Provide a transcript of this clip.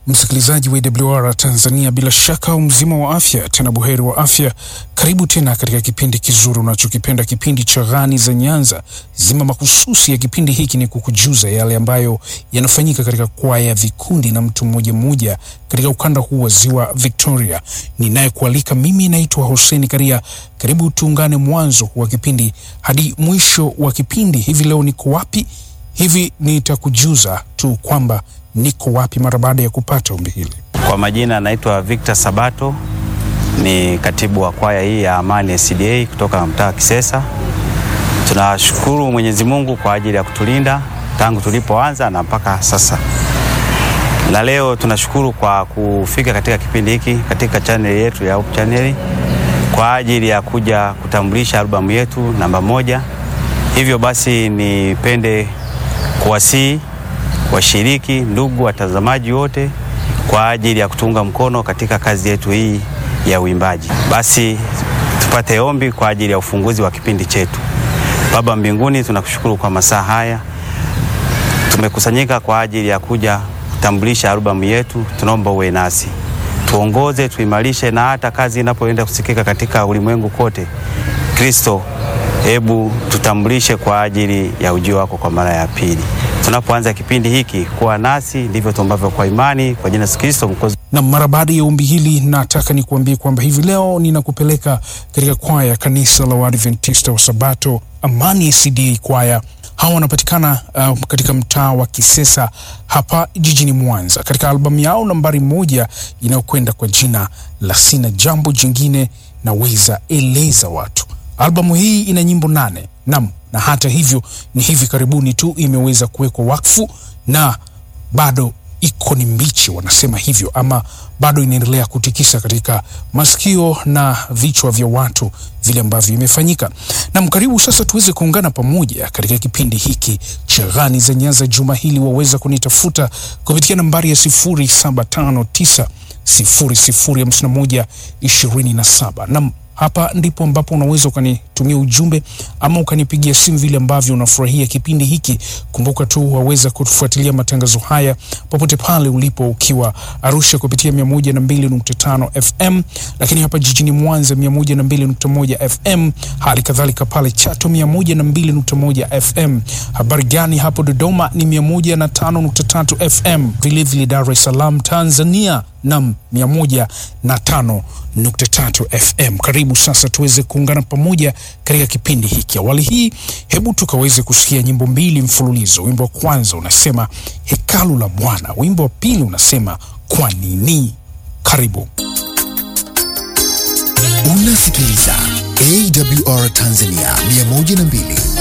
Msikilizaji wa AWR Tanzania, bila shaka mzima wa afya, tena buheri wa afya. Karibu tena katika kipindi kizuri unachokipenda, kipindi cha Ghani za Nyanza. Zima mahususi ya kipindi hiki ni kukujuza yale ambayo yanafanyika katika kwaya, vikundi na mtu mmoja mmoja katika ukanda huu wa Ziwa Victoria. Ninayekualika mimi naitwa Hussein Karia. Karibu tuungane mwanzo wa kipindi hadi mwisho wa kipindi. Hivi leo niko wapi? Hivi nitakujuza tu kwamba niko wapi mara baada ya kupata ombi hili. Kwa majina naitwa Victor Sabato, ni katibu wa kwaya hii ya Amani SDA kutoka mtaa Kisesa. Tunashukuru Mwenyezi Mungu kwa ajili ya kutulinda tangu tulipoanza na mpaka sasa. Na leo tunashukuru kwa kufika katika kipindi hiki katika channel yetu ya Hope Channel kwa ajili ya kuja kutambulisha albamu yetu namba 1. Hivyo basi nipende kuwasihi washiriki, ndugu watazamaji wote kwa ajili ya kutunga mkono katika kazi yetu hii ya uimbaji. Basi tupate ombi kwa ajili ya ufunguzi wa kipindi chetu. Baba mbinguni, tunakushukuru kwa masaa haya. Tumekusanyika kwa ajili ya kuja kutambulisha albamu yetu. Tunaomba uwe nasi, tuongoze, tuimarishe, na hata kazi inapoenda kusikika katika ulimwengu kote, Kristo, hebu tutambulishe kwa ajili ya ujio wako kwa mara ya pili. Tunapoanza kipindi hiki, kuwa nasi, ndivyo tuombavyo kwa imani kwa jina la Kristo Mwokozi. Na mara baada ya ombi hili, nataka nikuambie kwamba hivi leo ninakupeleka katika kwaya kanisa la Waadventista wa Sabato Amani SDA kwaya. Hawa wanapatikana katika mtaa wa Kisesa hapa jijini Mwanza, katika albamu yao nambari 1 inayokwenda kwa jina la Sina Jambo Jingine Naweza Eleza Watu. Albamu hii ina nyimbo 8. Na hata hivyo ni hivi karibuni tu imeweza kuwekwa wakfu na bado iko ni mbichi, wanasema hivyo, ama bado inaendelea kutikisa katika masikio na vichwa vya watu vile ambavyo imefanyika. Na karibu sasa tuweze kuungana pamoja katika kipindi hiki cha Ghani za Nyanza juma hili. Waweza kunitafuta kupitia nambari ya 0759005127. Na hapa ndipo ambapo unaweza ukanitumia ujumbe ama ukanipigia simu vile ambavyo unafurahia kipindi hiki. Kumbuka tu waweza kutufuatilia matangazo haya popote pale ulipo, ukiwa Arusha kupitia 102.5 FM, lakini hapa jijini Mwanza 102.1 FM, hali kadhalika pale Chato 102.1 FM. Habari gani hapo Dodoma ni 105.3 FM, vile vile Dar es Salaam Tanzania na 105.3 FM. Karibu sasa tuweze kuungana pamoja katika kipindi hiki. Awali hii, hebu tukaweze kusikia nyimbo 2 mfululizo. Wimbo wa kwanza unasema Hekalu la Bwana, wimbo wa pili unasema Kwa Nini. Karibu. Unasikiliza AWR Tanzania 102.